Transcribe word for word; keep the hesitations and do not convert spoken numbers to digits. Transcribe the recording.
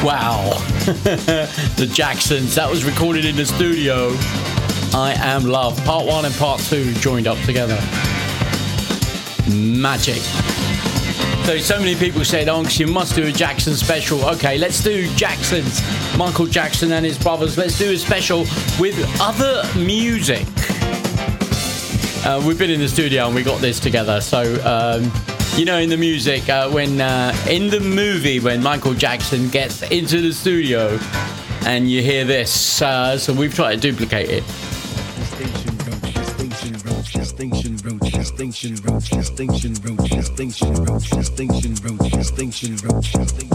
Wow. The Jacksons. That was recorded in the studio. I Am Love. Part one and part two joined up together. Magic. So, so many people said, oh, you must do a Jackson special. Okay, let's do Jackson's. Michael Jackson and his brothers. Let's do a special with other music. Uh, we've been in the studio and we got this together. So, um, you know, in the music, uh, when uh, in the movie, when Michael Jackson gets into the studio and you hear this, uh, so we've tried to duplicate it. Distinction roach, distinction roach, distinction roach, distinction roach, distinction roach, distinction roach, distinction roach, distinction roach, distinction.